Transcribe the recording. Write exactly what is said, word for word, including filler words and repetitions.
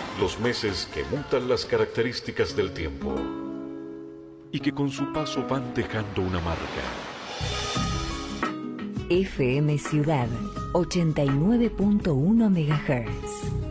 Los meses que mutan las características del tiempo y que con su paso van dejando una marca. F M Ciudad, ochenta y nueve punto uno megahertz.